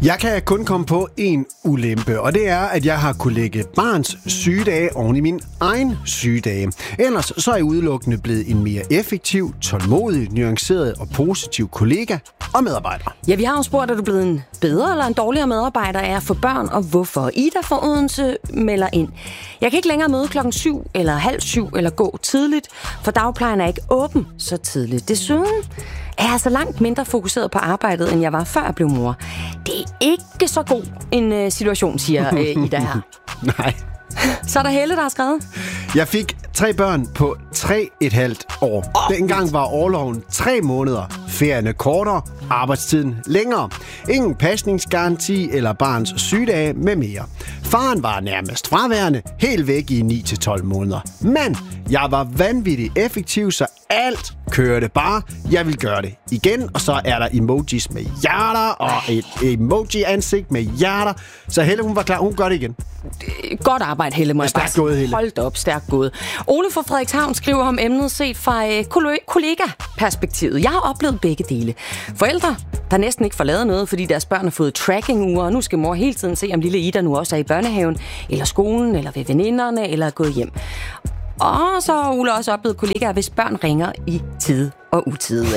Jeg kan kun komme på en ulempe, og det er, at jeg har kunne lægge barns sygedage oven i min egen sygedage. Ellers så er jeg udelukkende blevet en mere effektiv, tålmodig, nuanceret og positiv kollega og medarbejder. Ja, vi har jo spurgt, er du blevet en bedre eller en dårligere medarbejder af at få børn, og hvorfor? Ida fra Odense melder ind. Jeg kan ikke længere møde 7:00 eller 6:30 eller gå tidligt, for dagplejen er ikke åben så tidligt. Desuden er jeg altså langt mindre fokuseret på arbejdet, end jeg var før jeg blev mor. Det er ikke så god en situation, siger Ida her. Nej. Så er der Helle, der har skrevet. Jeg fik 3 børn på 3,5 år. Dengang var orloven 3 måneder, ferierne kortere, arbejdstiden længere. Ingen pasningsgaranti eller barns sygedage med mere. Faren var nærmest fraværende, helt væk i 9-12 måneder. Men jeg var vanvittigt effektiv, så alt kørte bare. Jeg vil gøre det igen, og så er der emojis med hjerter og et emoji-ansigt med hjerter. Så Helle, hun var klar. Hun gør det igen. Godt arbejde, Helle. Stærkt gået, Helle. Hold op, stærkt gået. Ole fra Frederikshavn skriver om emnet set fra kollega-perspektivet. Jeg har oplevet begge dele. Forældre, der næsten ikke får lavet noget, fordi deres børn har fået tracking-uger, og nu skal mor hele tiden se, om lille Ida nu også er i børnehaven, eller skolen, eller ved veninderne, eller er gået hjem. Og så har Ole også oplevet kollegaer, hvis børn ringer i tide og utide.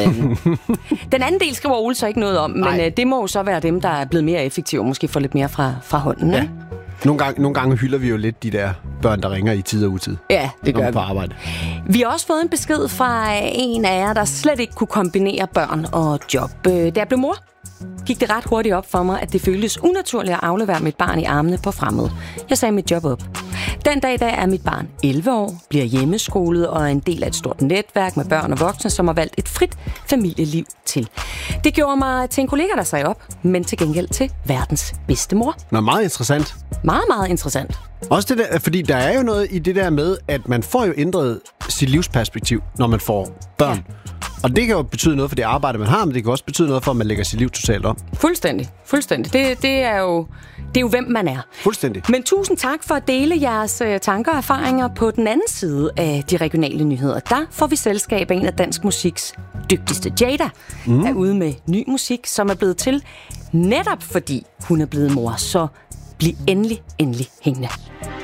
Den anden del skriver Ole så ikke noget om, men det må jo så være dem, der er blevet mere effektive, og måske får lidt mere fra hånden. Ja. Nogle gange hylder vi jo lidt de der børn, der ringer i tid og utid. Ja, det gør vi. På arbejde. Vi har også fået en besked fra en af jer, der slet ikke kunne kombinere børn og job. Da jeg blev mor, gik det ret hurtigt op for mig, at det føltes unaturligt at aflevere mit barn i armene på fremmede. Jeg sagde mit job op. Den dag i dag er mit barn 11 år, bliver hjemmeskolet og er en del af et stort netværk med børn og voksne, som har valgt et frit familieliv til. Det gjorde mig til en kollega, der sagde op, men til gengæld til verdens bedste mor. Nå, meget interessant. Meget, meget interessant. Også det der, fordi der er jo noget i det der med, at man får jo ændret sit livsperspektiv, når man får børn. Ja. Og det kan jo betyde noget for det arbejde, man har, men det kan også betyde noget for, at man lægger sit liv totalt om. Fuldstændig. Det er jo, hvem man er. Fuldstændig. Men tusind tak for at dele jeres tanker og erfaringer på den anden side af de regionale nyheder. Der får vi selskab af en af dansk musiks dygtigste. Jada er ude med ny musik, som er blevet til netop fordi hun er blevet mor. Så bliv endelig hængende.